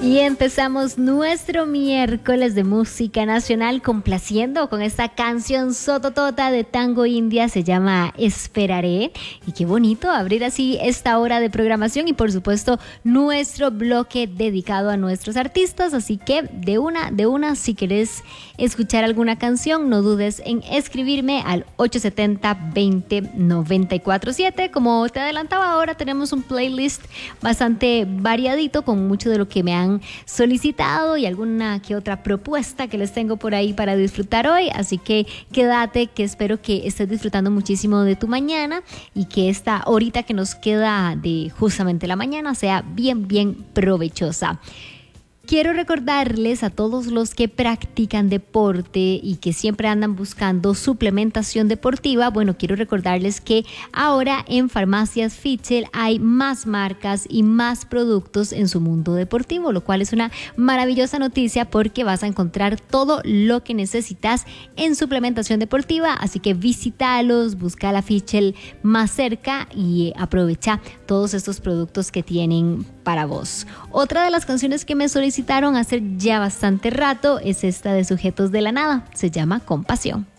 Y empezamos nuestro miércoles de música nacional complaciendo con esta canción sototota de Tango India, se llama Esperaré. Y qué bonito abrir así esta hora de programación y por supuesto nuestro bloque dedicado a nuestros artistas. Así que de una, si querés escuchar alguna canción, no dudes en escribirme al 870-20-947. Como te adelantaba, ahora tenemos un playlist bastante variadito con mucho de lo que me han solicitado y alguna que otra propuesta que les tengo por ahí para disfrutar hoy. Así que quédate, que espero que estés disfrutando muchísimo de tu mañana y que esta horita que nos queda de justamente la mañana sea bien provechosa. Quiero recordarles a todos los que practican deporte y que siempre andan buscando suplementación deportiva, quiero recordarles que ahora en Farmacias Fichel hay más marcas y más productos en su mundo deportivo, lo cual es una maravillosa noticia porque vas a encontrar todo lo que necesitas en suplementación deportiva, así que visítalos, busca la Fichel más cerca y aprovecha todos estos productos que tienen para vos. Otra de las canciones que me solicitaron hace ya bastante rato es esta de Sujetos de la Nada, se llama Compasión.